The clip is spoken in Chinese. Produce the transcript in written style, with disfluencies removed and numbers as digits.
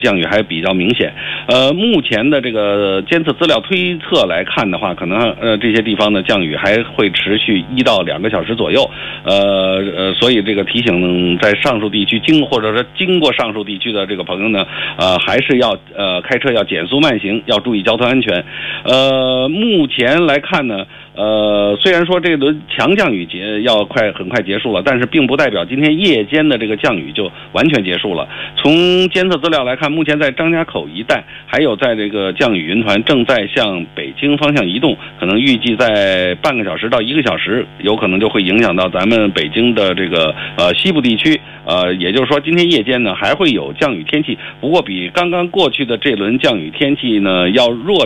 降雨还比较明显。目前的这个监测资料推测来看的话，可能这些地方的降雨还会持续1到2个小时左右。所以这个提醒在上述地区或者说经过上述地区的这个朋友呢，还是要开车要减速慢行，要注意交通安全。目前来看呢，虽然说这轮强降雨要很快结束了，但是并不代表今天夜间的这个降雨就完全结束了。从监测资料来看，目前在张家口一带，还有在这个降雨云团正在向北京方向移动，可能预计在半个小时到1个小时，有可能就会影响到咱们北京的这个西部地区。也就是说，今天夜间呢还会有降雨天气，不过比刚刚过去的这轮降雨天气呢要弱。